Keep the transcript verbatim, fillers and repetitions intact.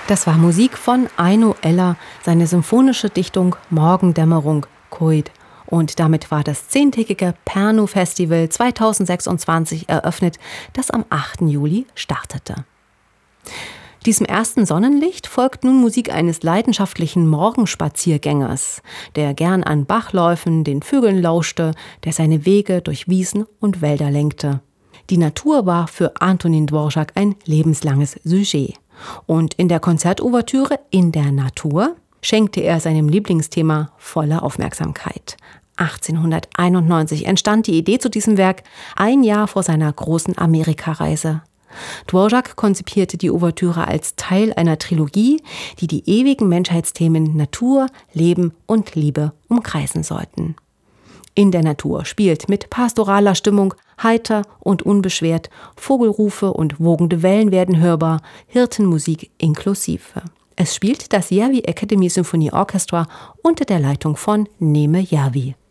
Das war Musik von Aino Eller, seine symphonische Dichtung Morgendämmerung, Coit. Und damit war das zehntägige Pärnu-Festival zweitausendsechsundzwanzig eröffnet, das am achten Juli startete. Diesem ersten Sonnenlicht folgt nun Musik eines leidenschaftlichen Morgenspaziergängers, der gern an Bachläufen den Vögeln lauschte, der seine Wege durch Wiesen und Wälder lenkte. Die Natur war für Antonín Dvořák ein lebenslanges Sujet. Und in der Konzertouvertüre In der Natur schenkte er seinem Lieblingsthema volle Aufmerksamkeit. achtzehnhunderteinundneunzig entstand die Idee zu diesem Werk, ein Jahr vor seiner großen Amerikareise. Dvořák konzipierte die Ouvertüre als Teil einer Trilogie, die die ewigen Menschheitsthemen Natur, Leben und Liebe umkreisen sollten. In der Natur spielt mit pastoraler Stimmung, heiter und unbeschwert, Vogelrufe und wogende Wellen werden hörbar, Hirtenmusik inklusive. Es spielt das Järvi Academy Symphony Orchestra unter der Leitung von Neeme Järvi.